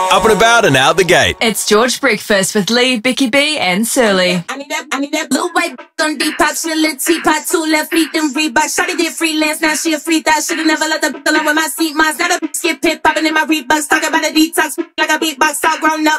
Up and about and out the gate. It's George Breakfast with Lee, Becky B and Surly. I need that blue white on Depop, she a little teapot, 2 left feet, them Reebok. Shawty did freelance, now she a free thought. Shoulda never let the alone with my seat, mine's not a skip pit, popping in my Reeboks, talking about a detox like a beatbox, all grown up.